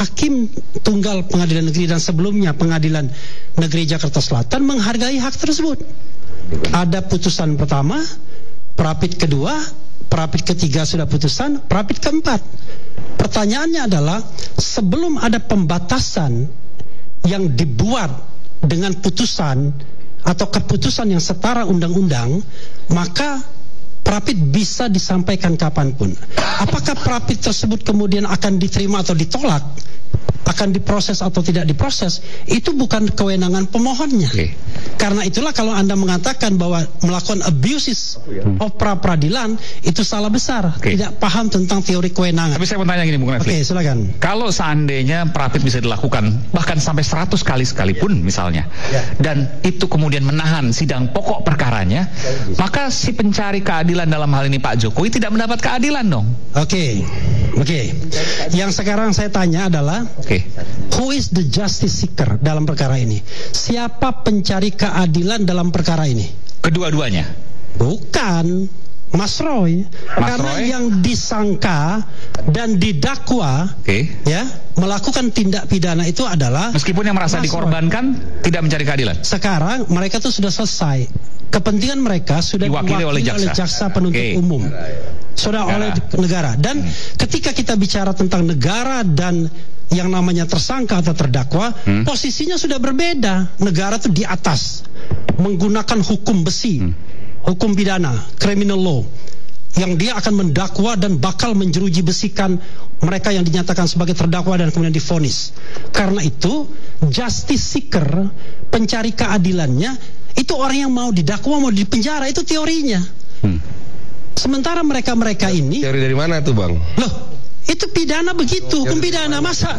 Hakim Tunggal Pengadilan Negeri dan sebelumnya Pengadilan Negeri Jakarta Selatan menghargai hak tersebut. Ada putusan pertama, Prapit kedua, Prapit ketiga sudah putusan, Prapit keempat. Pertanyaannya adalah, sebelum ada pembatasan yang dibuat dengan putusan atau keputusan yang setara undang-undang, maka Prapit bisa disampaikan kapanpun. Apakah Prapit tersebut kemudian akan diterima atau ditolak, akan diproses atau tidak diproses, itu bukan kewenangan pemohonnya. Karena itulah kalau Anda mengatakan bahwa melakukan abuses of pra-peradilan, itu salah besar, tidak paham tentang teori kewenangan. Tapi saya mau tanya gini, Bung Refli. Silakan. Kalau seandainya Prapit bisa dilakukan bahkan sampai 100 kali sekalipun misalnya, dan itu kemudian menahan sidang pokok perkaranya, maka si pencari keadilan dalam hal ini Pak Jokowi tidak mendapat keadilan dong. Oke. Yang sekarang saya tanya adalah, who is the justice seeker dalam perkara ini? Siapa pencari keadilan dalam perkara ini? Kedua-duanya? Bukan, Mas Roy. Karena yang disangka dan didakwa ya melakukan tindak pidana itu adalah, meskipun yang merasa dikorbankan tidak mencari keadilan. Sekarang mereka tuh sudah selesai. Kepentingan mereka sudah diwakili oleh jaksa penuntut umum, sudah oleh negara. Dan ketika kita bicara tentang negara dan yang namanya tersangka atau terdakwa, posisinya sudah berbeda. Negara itu di atas, menggunakan hukum besi, hukum pidana, criminal law, yang dia akan mendakwa dan bakal menjeruji besikan mereka yang dinyatakan sebagai terdakwa dan kemudian divonis. Karena itu, justice seeker, pencari keadilannya, itu orang yang mau didakwa, mau dipenjara, itu teorinya. Sementara mereka-mereka ini, teori dari mana tuh, Bang? Loh, itu pidana begitu, hukum pidana. Masa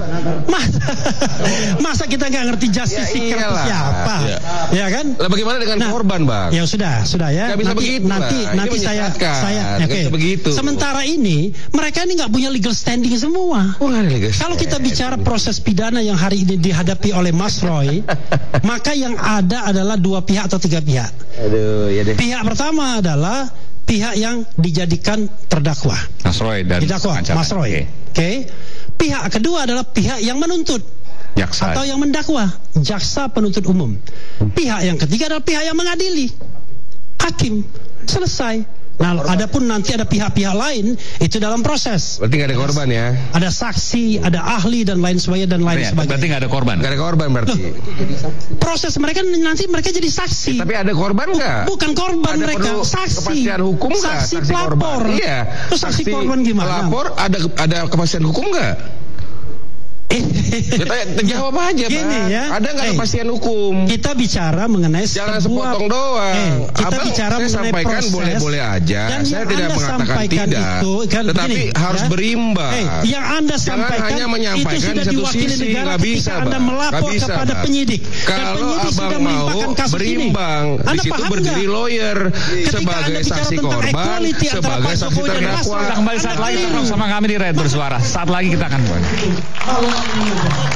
kita nggak ngerti justice seeker itu siapa? Ya kan? Lah bagaimana dengan korban, Bang? Ya sudah ya. Nanti saya begitu. Sementara ini mereka ini nggak punya legal standing semua. Kalau kita bicara proses pidana yang hari ini dihadapi oleh Mas Roy, maka yang ada adalah dua pihak atau tiga pihak. Pihak pertama adalah pihak yang dijadikan terdakwa, Mas Roy dan didakwa, Mas Roy. Pihak kedua adalah pihak yang menuntut, jaksa atau yang mendakwa, jaksa penuntut umum. Pihak yang ketiga adalah pihak yang mengadili, hakim. Selesai. Nah, adapun nanti ada pihak-pihak lain itu dalam proses. Berarti nggak ada korban ya? Ada saksi, ada ahli dan lain sebagainya dan lain sebagainya. Berarti nggak ada korban? Nggak ada korban berarti. Proses mereka nanti mereka jadi saksi. Tapi ada korban nggak? Bukan korban, ada mereka saksi. Kepastian hukum nggak? Saksi pelapor. Iya. Saksi korban gimana? Pelapor ada kepastian hukum nggak? Kita jawab aja, Bang. Ya. Ada nggak kepastian hukum? Kita bicara mengenai jangan sepotong doang. Kita bicara mengenai sampaikan proses. Boleh-boleh aja. Dan saya tidak mengatakan tidak. Tetapi harus berimbang. Yang Anda sampaikan hanya menyampaikan itu sudah diwakili negara nggak bisa, ketika Anda melapor kepada penyidik. Kalau Abang mau berimbang, di situ berdiri lawyer sebagai saksi korban, sebagai saksi terdakwa. Kembali saat lagi sama kami di Red Bersuara. Saat lagi kita akan